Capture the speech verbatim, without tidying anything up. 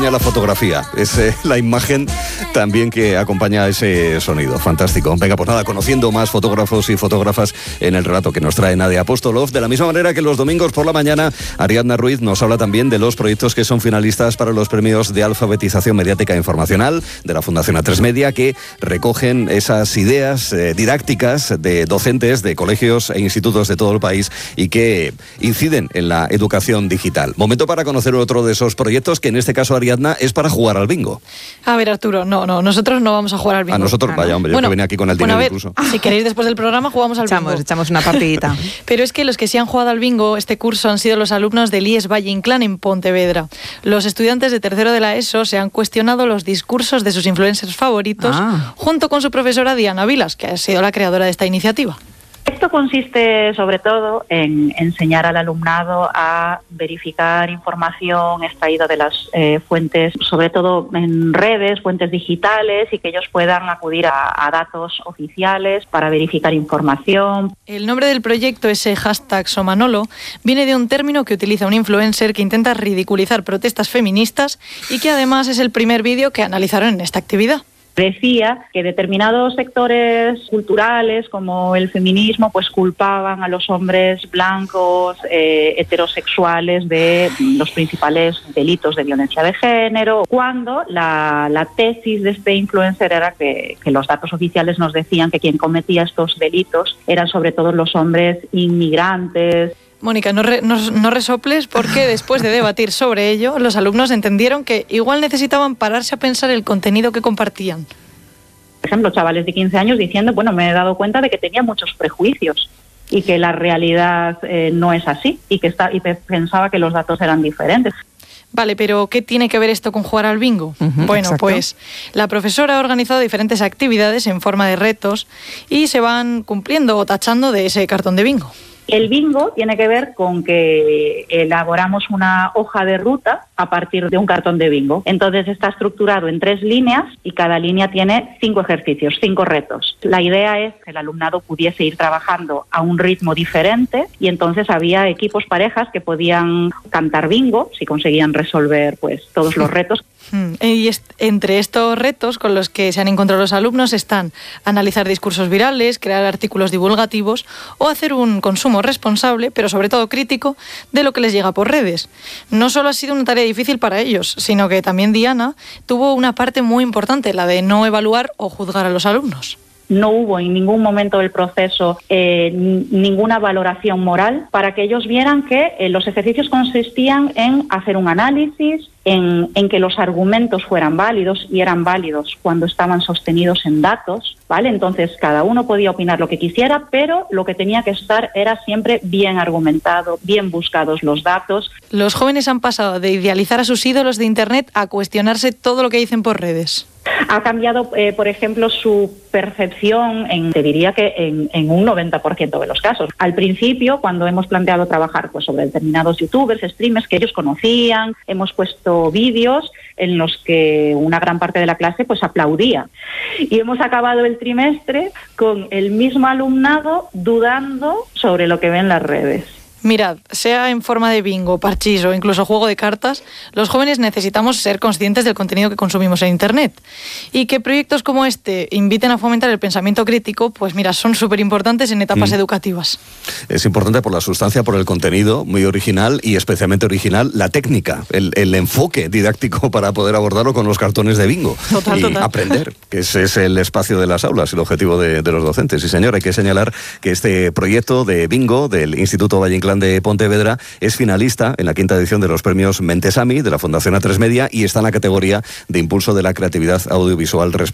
La fotografía, es eh, la imagen también que acompaña ese sonido. Fantástico. Venga, pues nada, conociendo más fotógrafos y fotógrafas en el relato que nos trae Nadia Apostolov. De la misma manera que los domingos por la mañana, Ariadna Ruiz nos habla también de los proyectos que son finalistas para los premios de alfabetización mediática e informacional de la Fundación A tres Media, que recogen esas ideas eh, didácticas de docentes de colegios e institutos de todo el país y que inciden en la educación digital. Momento para conocer otro de esos proyectos que en este caso, Ariadna, es para jugar al bingo. A ver, Arturo, no, no, nosotros no vamos a jugar al bingo. A nosotros, ah, vaya, no. hombre, bueno, yo que venía aquí con el bueno, dinero a ver, incluso. Si queréis después del programa jugamos al echamos, bingo. Echamos una partidita. Pero es que los que sí han jugado al bingo este curso han sido los alumnos del I E S Valle Inclán en Pontevedra. Los estudiantes de tercero de la ESO se han cuestionado los discursos de sus influencers favoritos ah. junto con su profesora Diana Vilas, que ha sido la creadora de esta iniciativa. Esto consiste sobre todo en enseñar al alumnado a verificar información extraída de las eh, fuentes, sobre todo en redes, fuentes digitales, y que ellos puedan acudir a, a datos oficiales para verificar información. El nombre del proyecto, ese hashtag Somanolo, viene de un término que utiliza un influencer que intenta ridiculizar protestas feministas y que además es el primer vídeo que analizaron en esta actividad. Decía que determinados sectores culturales, como el feminismo, pues culpaban a los hombres blancos, eh, heterosexuales, de los principales delitos de violencia de género, cuando la, la tesis de este influencer era que, que los datos oficiales nos decían que quien cometía estos delitos eran sobre todo los hombres inmigrantes. Mónica, no, re, no, no resoples porque después de debatir sobre ello, los alumnos entendieron que igual necesitaban pararse a pensar el contenido que compartían. Por ejemplo, chavales de quince años diciendo, bueno, me he dado cuenta de que tenía muchos prejuicios y que la realidad eh, no es así y que está, y pensaba que los datos eran diferentes. Vale, pero ¿qué tiene que ver esto con jugar al bingo? Uh-huh, bueno, exacto. Pues la profesora ha organizado diferentes actividades en forma de retos y se van cumpliendo o tachando de ese cartón de bingo. El bingo tiene que ver con que elaboramos una hoja de ruta a partir de un cartón de bingo. Entonces está estructurado en tres líneas y cada línea tiene cinco ejercicios, cinco retos. La idea es que el alumnado pudiese ir trabajando a un ritmo diferente y entonces había equipos, parejas que podían cantar bingo si conseguían resolver pues todos los retos. Y entre estos retos con los que se han encontrado los alumnos están analizar discursos virales, crear artículos divulgativos o hacer un consumo responsable, pero sobre todo crítico, de lo que les llega por redes. No solo ha sido una tarea difícil para ellos, sino que también Diana tuvo una parte muy importante, la de no evaluar o juzgar a los alumnos. No hubo en ningún momento del proceso eh, ninguna valoración moral para que ellos vieran que eh, los ejercicios consistían en hacer un análisis, en, en que los argumentos fueran válidos y eran válidos cuando estaban sostenidos en datos, ¿vale? Entonces cada uno podía opinar lo que quisiera, pero lo que tenía que estar era siempre bien argumentado, bien buscados los datos. Los jóvenes han pasado de idealizar a sus ídolos de Internet a cuestionarse todo lo que dicen por redes. Ha cambiado, eh, por ejemplo, su percepción, en, te diría que en, en un noventa por ciento de los casos. Al principio, cuando hemos planteado trabajar pues, sobre determinados youtubers, streamers que ellos conocían, hemos puesto vídeos en los que una gran parte de la clase pues aplaudía. Y hemos acabado el trimestre con el mismo alumnado dudando sobre lo que ve en las redes. Mirad, sea en forma de bingo, parchís o incluso juego de cartas, los jóvenes necesitamos ser conscientes del contenido que consumimos en Internet. Y que proyectos como este inviten a fomentar el pensamiento crítico, pues mira, son súper importantes en etapas mm. educativas. Es importante por la sustancia, por el contenido, muy original y especialmente original, la técnica, el, el enfoque didáctico para poder abordarlo con los cartones de bingo. Total, y total. aprender, que ese es el espacio de las aulas, el objetivo de, de los docentes. Y señor, hay que señalar que este proyecto de bingo del Instituto Valle Inclán de Pontevedra es finalista en la quinta edición de los premios Mentesami de la Fundación A tres Media y está en la categoría de impulso de la creatividad audiovisual.